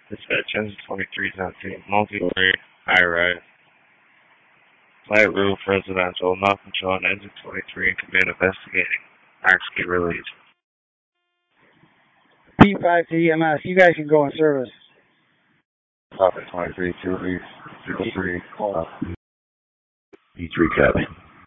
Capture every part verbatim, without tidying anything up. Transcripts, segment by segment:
Dispatch engine twenty-three seventeen, multi-story, high-rise, flat roof, residential, nothing showing engine twenty-three, and command investigating. Marks get released. P five to E M S, you guys can go in service. Copy twenty-three, two East, zero three, uh, E three copy.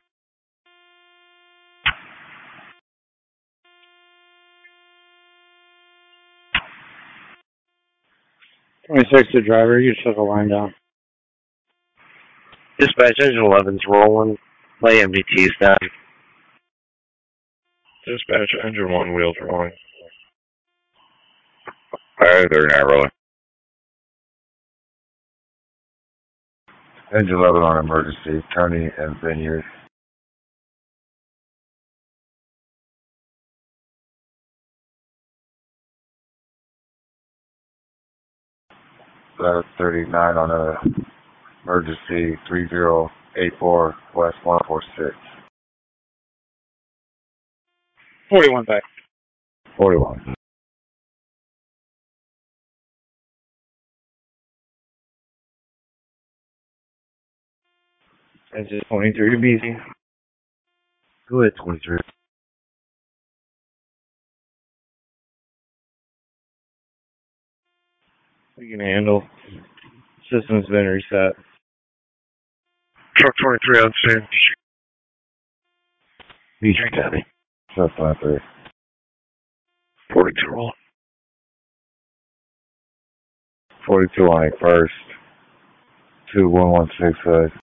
twenty-six to driver, you just took a line down. Dispatch engine eleven's rolling, play M D Ts down. Dispatch engine one wheels rolling. Uh, they're not rolling. engine eleven on emergency, Kearney and Vineyard. Uh, thirty-nine on a emergency, three zero eight four West one four six. forty-one back. forty-one. Engine twenty-three to B C. Go ahead, twenty-three. We can handle. System's been reset. Truck twenty-three on scene. E three copy. Truck twenty-three. forty-two roll. forty-two on a first, two one one six, uh,